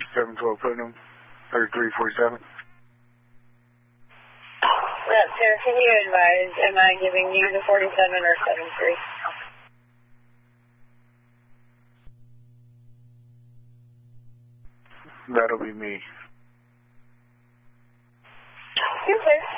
712 Putnam, 3347. Sir, can you advise, am I giving you the 47 or 73? That'll be me. Yes, sir.